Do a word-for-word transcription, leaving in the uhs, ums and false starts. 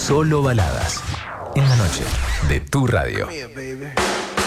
Solo baladas. En la noche de Tu Radio. Come here, baby.